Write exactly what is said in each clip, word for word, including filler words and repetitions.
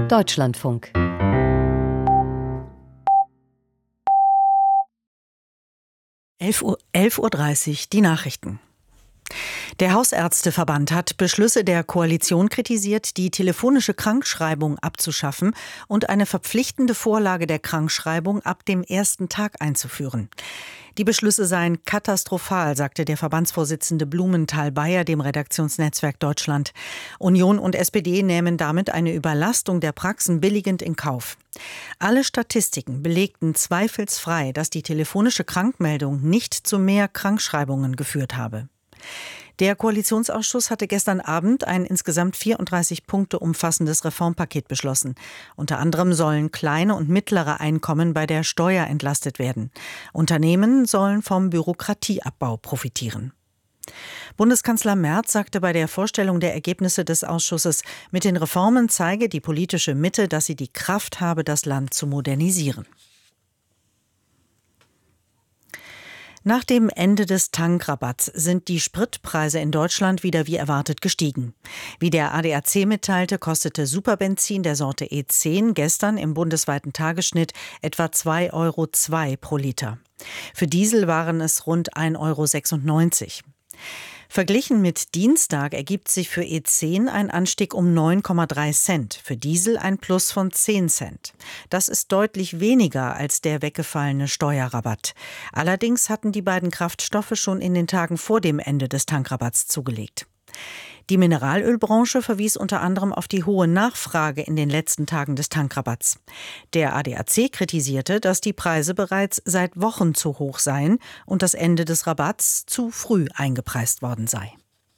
Deutschlandfunk. elf Uhr dreißig, die Nachrichten. Der Hausärzteverband hat Beschlüsse der Koalition kritisiert, die telefonische Krankschreibung abzuschaffen und eine verpflichtende Vorlage der Krankschreibung ab dem ersten Tag einzuführen. Die Beschlüsse seien katastrophal, sagte der Verbandsvorsitzende Blumenthal-Beyer dem Redaktionsnetzwerk Deutschland. Union und S P D nehmen damit eine Überlastung der Praxen billigend in Kauf. Alle Statistiken belegten zweifelsfrei, dass die telefonische Krankmeldung nicht zu mehr Krankschreibungen geführt habe. Der Koalitionsausschuss hatte gestern Abend ein insgesamt vierunddreißig Punkte umfassendes Reformpaket beschlossen. Unter anderem sollen kleine und mittlere Einkommen bei der Steuer entlastet werden. Unternehmen sollen vom Bürokratieabbau profitieren. Bundeskanzler Merz sagte bei der Vorstellung der Ergebnisse des Ausschusses, mit den Reformen zeige die politische Mitte, dass sie die Kraft habe, das Land zu modernisieren. Nach dem Ende des Tankrabatts sind die Spritpreise in Deutschland wieder wie erwartet gestiegen. Wie der A D A C mitteilte, kostete Superbenzin der Sorte E zehn gestern im bundesweiten Tagesschnitt etwa zwei Euro zwei pro Liter. Für Diesel waren es rund ein Euro sechsundneunzig. Verglichen mit Dienstag ergibt sich für E zehn ein Anstieg um neun Komma drei Cent, für Diesel ein Plus von zehn Cent. Das ist deutlich weniger als der weggefallene Steuerrabatt. Allerdings hatten die beiden Kraftstoffe schon in den Tagen vor dem Ende des Tankrabatts zugelegt. Die Mineralölbranche verwies unter anderem auf die hohe Nachfrage in den letzten Tagen des Tankrabatts. Der A D A C kritisierte, dass die Preise bereits seit Wochen zu hoch seien und das Ende des Rabatts zu früh eingepreist worden sei.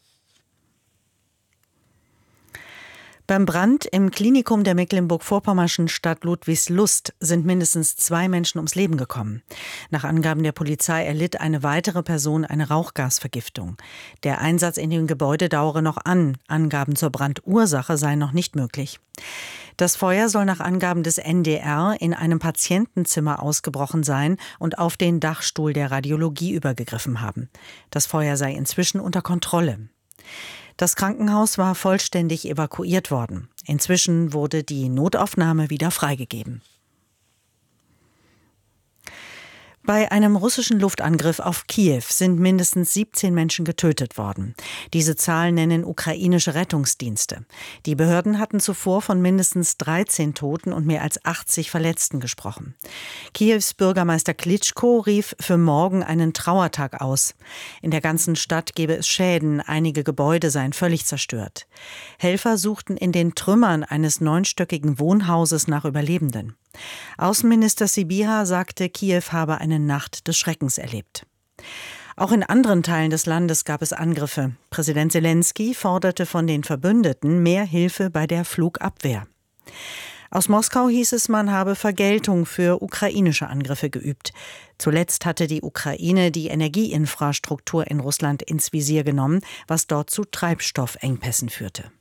Beim Brand im Klinikum der mecklenburg-vorpommerschen Stadt Ludwigslust sind mindestens zwei Menschen ums Leben gekommen. Nach Angaben der Polizei erlitt eine weitere Person eine Rauchgasvergiftung. Der Einsatz in dem Gebäude dauere noch an. Angaben zur Brandursache seien noch nicht möglich. Das Feuer soll nach Angaben des N D R in einem Patientenzimmer ausgebrochen sein und auf den Dachstuhl der Radiologie übergegriffen haben. Das Feuer sei inzwischen unter Kontrolle. Das Krankenhaus war vollständig evakuiert worden. Inzwischen wurde die Notaufnahme wieder freigegeben. Bei einem russischen Luftangriff auf Kiew sind mindestens siebzehn Menschen getötet worden. Diese Zahl nennen ukrainische Rettungsdienste. Die Behörden hatten zuvor von mindestens dreizehn Toten und mehr als achtzig Verletzten gesprochen. Kiews Bürgermeister Klitschko rief für morgen einen Trauertag aus. In der ganzen Stadt gebe es Schäden, einige Gebäude seien völlig zerstört. Helfer suchten in den Trümmern eines neunstöckigen Wohnhauses nach Überlebenden. Außenminister Sybiha sagte, Kiew habe eine Nacht des Schreckens erlebt. Auch in anderen Teilen des Landes gab es Angriffe. Präsident Selenskyj forderte von den Verbündeten mehr Hilfe bei der Flugabwehr. Aus Moskau hieß es, man habe Vergeltung für ukrainische Angriffe geübt. Zuletzt hatte die Ukraine die Energieinfrastruktur in Russland ins Visier genommen, was dort zu Treibstoffengpässen führte.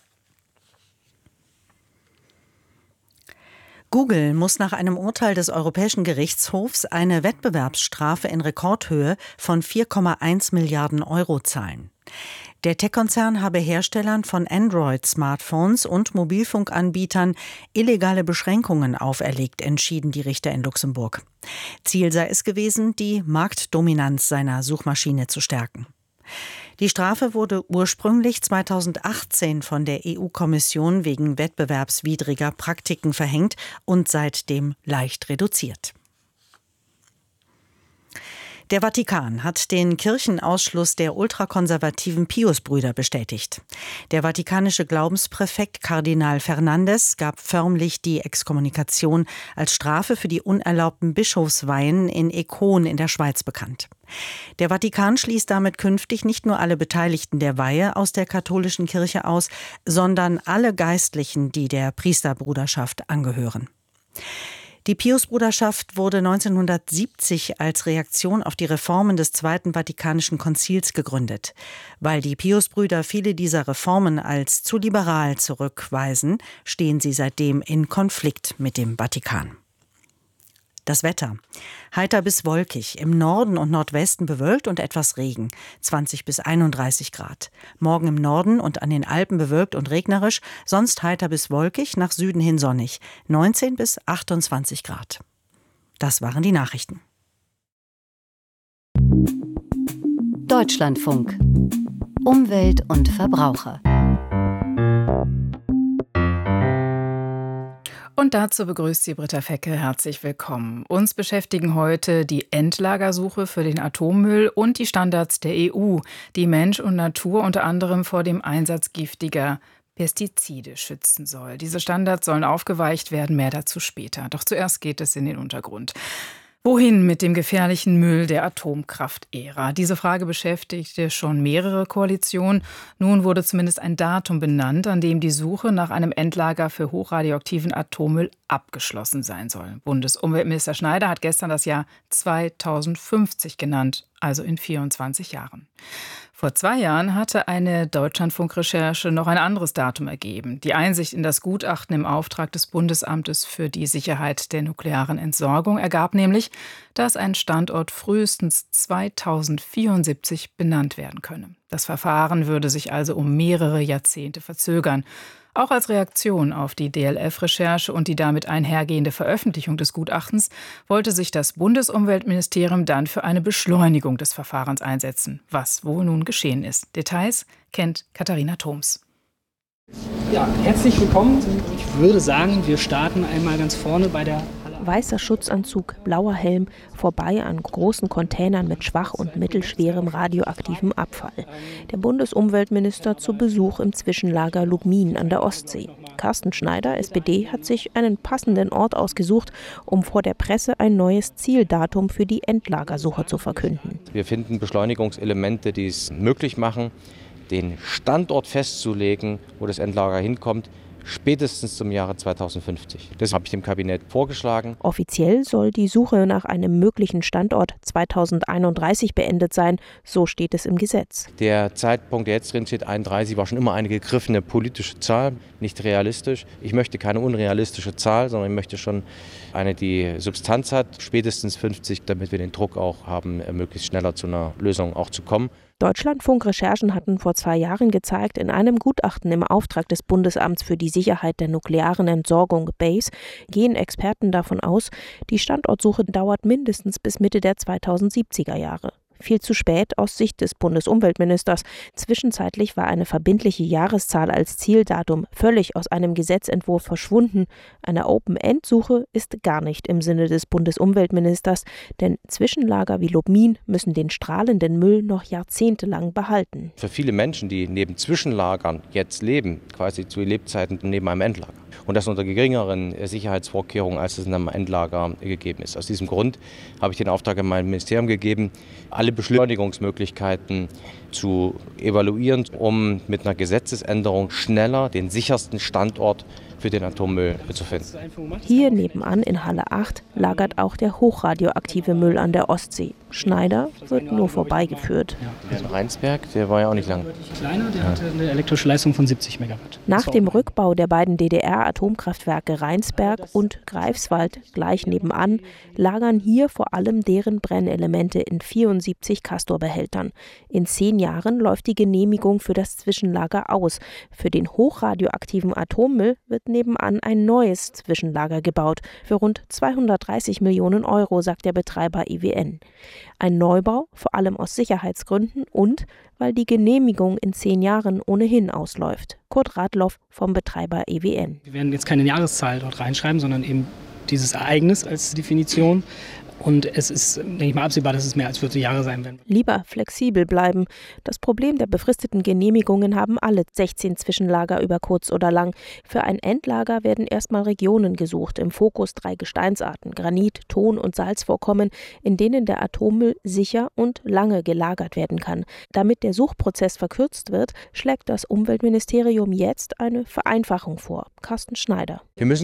Google muss nach einem Urteil des Europäischen Gerichtshofs eine Wettbewerbsstrafe in Rekordhöhe von vier Komma eins Milliarden Euro zahlen. Der Tech-Konzern habe Herstellern von Android-Smartphones und Mobilfunkanbietern illegale Beschränkungen auferlegt, entschieden die Richter in Luxemburg. Ziel sei es gewesen, die Marktdominanz seiner Suchmaschine zu stärken. Die Strafe wurde ursprünglich zweitausendachtzehn von der E U-Kommission wegen wettbewerbswidriger Praktiken verhängt und seitdem leicht reduziert. Der Vatikan hat den Kirchenausschluss der ultrakonservativen Piusbrüder bestätigt. Der vatikanische Glaubenspräfekt Kardinal Fernandes gab förmlich die Exkommunikation als Strafe für die unerlaubten Bischofsweihen in Econ in der Schweiz bekannt. Der Vatikan schließt damit künftig nicht nur alle Beteiligten der Weihe aus der katholischen Kirche aus, sondern alle Geistlichen, die der Priesterbruderschaft angehören. Die Piusbruderschaft wurde neunzehnhundertsiebzig als Reaktion auf die Reformen des Zweiten Vatikanischen Konzils gegründet. Weil die Piusbrüder viele dieser Reformen als zu liberal zurückweisen, stehen sie seitdem in Konflikt mit dem Vatikan. Das Wetter. Heiter bis wolkig, im Norden und Nordwesten bewölkt und etwas Regen, zwanzig bis einunddreißig Grad. Morgen im Norden und an den Alpen bewölkt und regnerisch, sonst heiter bis wolkig, nach Süden hin sonnig, neunzehn bis achtundzwanzig Grad. Das waren die Nachrichten. Deutschlandfunk. Umwelt und Verbraucher. Und dazu begrüßt Sie Britta Fecke. Herzlich willkommen. Uns beschäftigen heute die Endlagersuche für den Atommüll und die Standards der E U, die Mensch und Natur unter anderem vor dem Einsatz giftiger Pestizide schützen soll. Diese Standards sollen aufgeweicht werden, mehr dazu später. Doch zuerst geht es in den Untergrund. Wohin mit dem gefährlichen Müll der Atomkraft-Ära? Diese Frage beschäftigte schon mehrere Koalitionen. Nun wurde zumindest ein Datum benannt, an dem die Suche nach einem Endlager für hochradioaktiven Atommüll abgeschlossen sein soll. Bundesumweltminister Schneider hat gestern das Jahr zweitausendfünfzig genannt, also in vierundzwanzig Jahren. Vor zwei Jahren hatte eine Deutschlandfunk-Recherche noch ein anderes Datum ergeben. Die Einsicht in das Gutachten im Auftrag des Bundesamtes für die Sicherheit der nuklearen Entsorgung ergab nämlich, dass ein Standort frühestens zweitausendvierundsiebzig benannt werden könne. Das Verfahren würde sich also um mehrere Jahrzehnte verzögern. Auch als Reaktion auf die D L F-Recherche und die damit einhergehende Veröffentlichung des Gutachtens wollte sich das Bundesumweltministerium dann für eine Beschleunigung des Verfahrens einsetzen, was wohl nun geschehen ist. Details kennt Katharina Thoms. Ja, herzlich willkommen. Ich würde sagen, wir starten einmal ganz vorne bei der weißer Schutzanzug, blauer Helm, vorbei an großen Containern mit schwach und mittelschwerem radioaktivem Abfall. Der Bundesumweltminister zu Besuch im Zwischenlager Lubmin an der Ostsee. Carsten Schneider, S P D, hat sich einen passenden Ort ausgesucht, um vor der Presse ein neues Zieldatum für die Endlagersuche zu verkünden. Wir finden Beschleunigungselemente, die es möglich machen, den Standort festzulegen, wo das Endlager hinkommt, spätestens zum Jahre zweitausendfünfzig. Das habe ich dem Kabinett vorgeschlagen. Offiziell soll die Suche nach einem möglichen Standort zweitausendeinunddreißig beendet sein, so steht es im Gesetz. Der Zeitpunkt, der jetzt drin steht, einunddreißig, war schon immer eine gegriffene politische Zahl, nicht realistisch. Ich möchte keine unrealistische Zahl, sondern ich möchte schon eine, die Substanz hat, spätestens fünfzig, damit wir den Druck auch haben, möglichst schneller zu einer Lösung auch zu kommen. Deutschlandfunk-Recherchen hatten vor zwei Jahren gezeigt, in einem Gutachten im Auftrag des Bundesamts für die Sicherheit der nuklearen Entsorgung B A S E gehen Experten davon aus, die Standortsuche dauert mindestens bis Mitte der zweitausendsiebziger Jahre. Viel zu spät aus Sicht des Bundesumweltministers. Zwischenzeitlich war eine verbindliche Jahreszahl als Zieldatum völlig aus einem Gesetzentwurf verschwunden. Eine Open-End-Suche ist gar nicht im Sinne des Bundesumweltministers, denn Zwischenlager wie Lubmin müssen den strahlenden Müll noch jahrzehntelang behalten. Für viele Menschen, die neben Zwischenlagern jetzt leben, quasi zu Lebzeiten neben einem Endlager. Und das unter geringeren Sicherheitsvorkehrungen, als es in einem Endlager gegeben ist. Aus diesem Grund habe ich den Auftrag an mein Ministerium gegeben, alle Beschleunigungsmöglichkeiten zu evaluieren, um mit einer Gesetzesänderung schneller den sichersten Standort für den Atommüll zu finden. Hier nebenan in Halle acht lagert auch der hochradioaktive Müll an der Ostsee. Schneider wird nur vorbeigeführt. In Rheinsberg, der war ja auch nicht lang. Kleiner, der hatte eine elektrische Leistung von siebzig Megawatt. Nach dem Rückbau der beiden D D R-Atomkraftwerke Rheinsberg und Greifswald gleich nebenan lagern hier vor allem deren Brennelemente in vierundsiebzig Castor-Behältern. In zehn Jahren läuft die Genehmigung für das Zwischenlager aus. Für den hochradioaktiven Atommüll wird nebenan ein neues Zwischenlager gebaut. Für rund zweihundertdreißig Millionen Euro, sagt der Betreiber E W N. Ein Neubau, vor allem aus Sicherheitsgründen und weil die Genehmigung in zehn Jahren ohnehin ausläuft. Kurt Radloff vom Betreiber E W N. Wir werden jetzt keine Jahreszahl dort reinschreiben, sondern eben dieses Ereignis als Definition. Und es ist, denke ich mal, absehbar, dass es mehr als vierzig Jahre sein werden. Lieber flexibel bleiben. Das Problem der befristeten Genehmigungen haben alle sechzehn Zwischenlager über kurz oder lang. Für ein Endlager werden erstmal Regionen gesucht, im Fokus drei Gesteinsarten, Granit, Ton und Salzvorkommen, in denen der Atommüll sicher und lange gelagert werden kann. Damit der Suchprozess verkürzt wird, schlägt das Umweltministerium jetzt eine Vereinfachung vor. Carsten Schneider. Wir müssen